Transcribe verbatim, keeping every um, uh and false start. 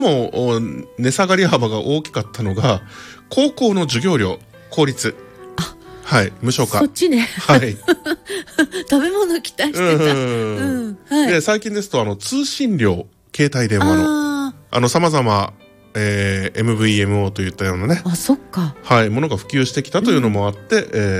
も値下がり幅が大きかったのが高校の授業料公立、 あ、 はい、無償化。 そっちね。 はい。 食べ物期待してた。うん、はい。 で最近ですとあの通信料、携帯電話のああの様々、えー、エムブイエムオー といったようなね、 あ、そっか。 はい、ものが普及してきたというのもあって、うん、えー